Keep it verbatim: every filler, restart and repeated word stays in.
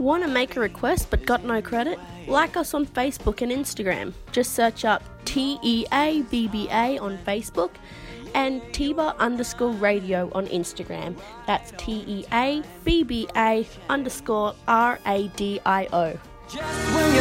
Want to make a request but got no credit? Like us on Facebook and Instagram. Just search up T E A B B A on Facebook and Tiba underscore radio on Instagram. That's T E A B B A underscore R A D I O.